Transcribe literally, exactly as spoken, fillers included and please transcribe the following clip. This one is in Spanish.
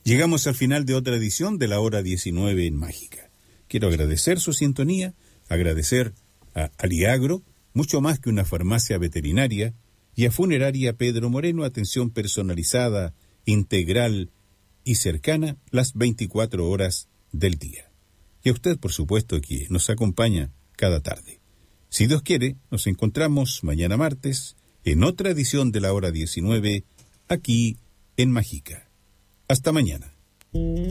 Llegamos al final de otra edición de la hora diecinueve en Mágica. Quiero agradecer su sintonía, agradecer a Aliagro, mucho más que una farmacia veterinaria, y a Funeraria Pedro Moreno, atención personalizada, integral y cercana las veinticuatro horas del día. Y a usted, por supuesto, que nos acompaña cada tarde. Si Dios quiere, nos encontramos mañana martes en otra edición de la hora diecinueve, aquí en Mágica. Hasta mañana.